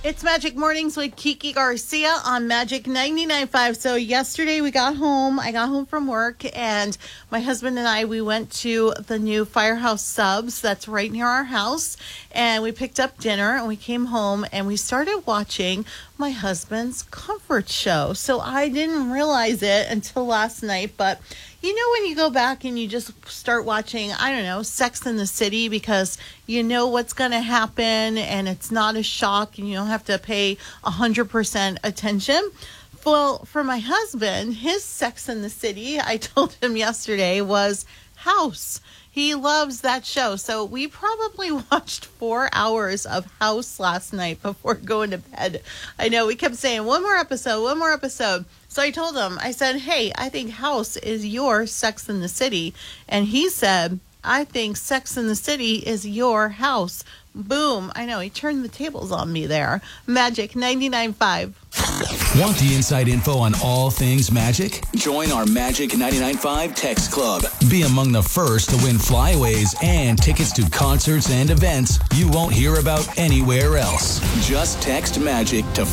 It's Magic Mornings with Kiki Garcia on Magic 99.5. So yesterday I got home from work, and my husband and I, we went to the new Firehouse Subs that's right near our house, and we picked up dinner, and we came home, and we started watching my husband's comfort show. So I didn't realize it until last night, but you know when you go back and you just start watching, I don't know, Sex and the City, because you know what's going to happen and it's not a shock and you don't have to pay 100% attention. Well, for my husband, his Sex and the City, I told him yesterday, was House. He loves that show. So we probably watched 4 hours of House last night before going to bed. I know we kept saying, one more episode. So I told him, I said, hey, I think House is your Sex and the City. And he said, I think Sex and the City is your House. Boom. I know, he turned the tables on me there. Magic 99.5. Want the inside info on all things Magic? Join our Magic 99.5 text club. Be among the first to win flyaways and tickets to concerts and events you won't hear about anywhere else. Just text Magic to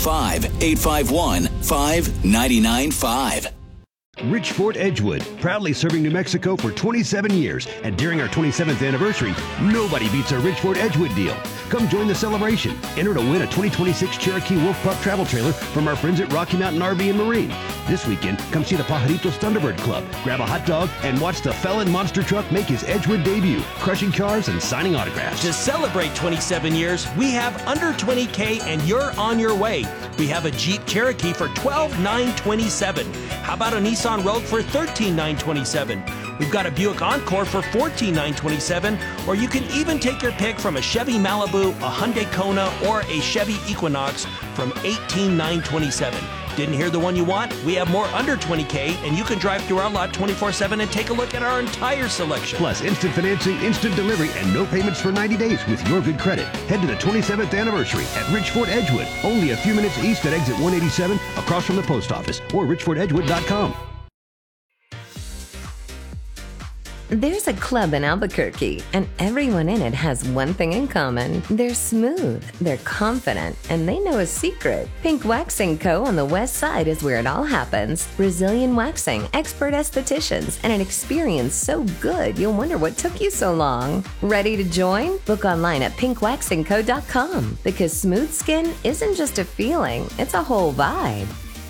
505-851-5995. Rich Fort Edgewood, proudly serving New Mexico for 27 years. And during our 27th anniversary, nobody beats our Rich Fort Edgewood deal. Come join the celebration. Enter to win a 2026 Cherokee Wolf Pup travel trailer from our friends at Rocky Mountain RV and Marine. This weekend, come see the Pajaritos Thunderbird Club, grab a hot dog, and watch the Felon Monster Truck make his Edgewood debut, crushing cars and signing autographs. To celebrate 27 years, we have under $20K and you're on your way. We have a Jeep Cherokee for $12,927. How about a Nissan Rogue for $13,927? We've got a Buick Encore for $14,927, or you can even take your pick from a Chevy Malibu, a Hyundai Kona, or a Chevy Equinox from $18,927. Didn't hear the one you want? We have more under $20K, and you can drive through our lot 24/7 and take a look at our entire selection. Plus, instant financing, instant delivery, and no payments for 90 days with your good credit. Head to the 27th anniversary at Rich Fort Edgewood, only a few minutes east at exit 187, across from the post office, or richfortedgewood.com. There's a club in Albuquerque, and everyone in it has one thing in common. They're smooth, they're confident, and they know a secret. Pink Waxing Co. on the west side is where it all happens. Brazilian waxing, expert estheticians, and an experience so good you'll wonder what took you so long. Ready to join? Book online at pinkwaxingco.com, because smooth skin isn't just a feeling, it's a whole vibe.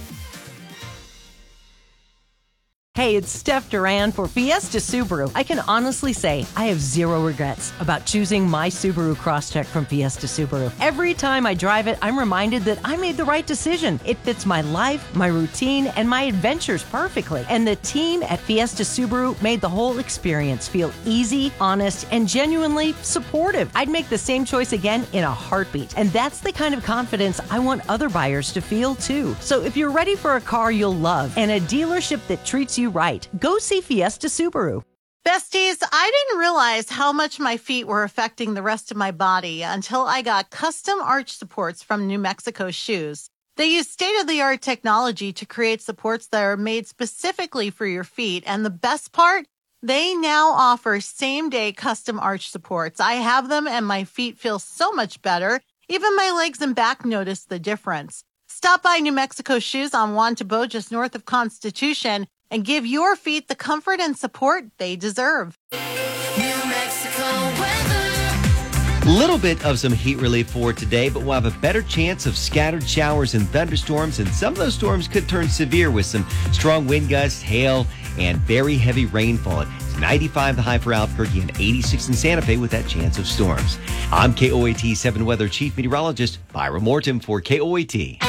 Hey, it's Steph Duran for Fiesta Subaru. I can honestly say I have zero regrets about choosing my Subaru Crosstrek from Fiesta Subaru. Every time I drive it, I'm reminded that I made the right decision. It fits my life, my routine, and my adventures perfectly. And the team at Fiesta Subaru made the whole experience feel easy, honest, and genuinely supportive. I'd make the same choice again in a heartbeat. And that's the kind of confidence I want other buyers to feel too. So if you're ready for a car you'll love and a dealership that treats you right, go see Fiesta Subaru. Besties, I didn't realize how much my feet were affecting the rest of my body until I got custom arch supports from New Mexico Shoes. They use state-of-the-art technology to create supports that are made specifically for your feet. And the best part? They now offer same-day custom arch supports. I have them and my feet feel so much better. Even my legs and back notice the difference. Stop by New Mexico Shoes on Juan Tabo, just north of Constitution, and give your feet the comfort and support they deserve. New Mexico weather. Little bit of some heat relief for today, but we'll have a better chance of scattered showers and thunderstorms, and some of those storms could turn severe with some strong wind gusts, hail, and very heavy rainfall. It's 95 the high for Albuquerque and 86 in Santa Fe with that chance of storms. I'm KOAT 7 Weather Chief Meteorologist Byron Morton for KOAT.